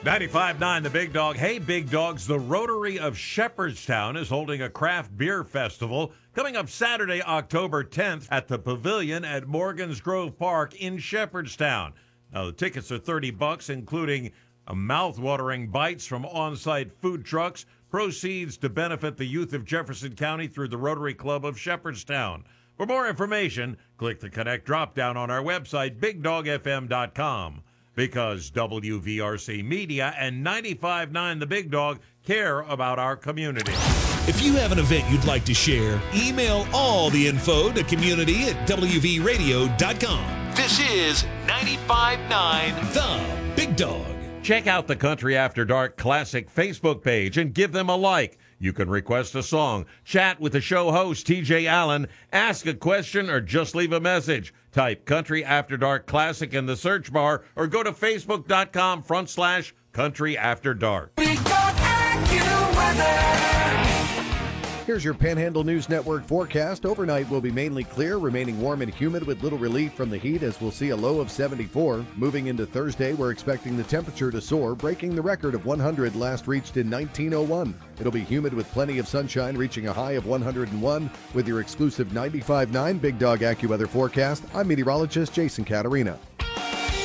95.9 The Big Dog. Hey, Big Dogs, the Rotary of Shepherdstown is holding a craft beer festival coming up Saturday, October 10th at the Pavilion at Morgan's Grove Park in Shepherdstown. Now, the tickets are $30, including mouth-watering bites from on-site food trucks, proceeds to benefit the youth of Jefferson County through the Rotary Club of Shepherdstown. For more information, click the Connect drop-down on our website, BigDogFM.com. Because WVRC Media and 95.9 The Big Dog care about our community. If you have an event you'd like to share, email all the info to community@wvradio.com. This is 95.9 The Big Dog. Check out the Country After Dark Classic Facebook page and give them a like. You can request a song, chat with the show host, TJ Allen, ask a question, or just leave a message. Type Country After Dark Classic in the search bar or go to facebook.com/Country After Dark. Here's your Panhandle News Network forecast. Overnight will be mainly clear, remaining warm and humid with little relief from the heat as we'll see a low of 74. Moving into Thursday, we're expecting the temperature to soar, breaking the record of 100 last reached in 1901. It'll be humid with plenty of sunshine, reaching a high of 101 with your exclusive 95.9 Big Dog AccuWeather forecast. I'm meteorologist Jason Caterina.